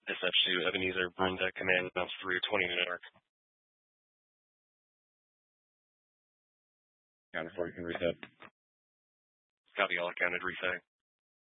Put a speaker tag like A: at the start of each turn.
A: SF2, Ebenezer, Brenda, command announced 320 New York.
B: Counted for, you can reset.
A: Copy, all accounted, reset.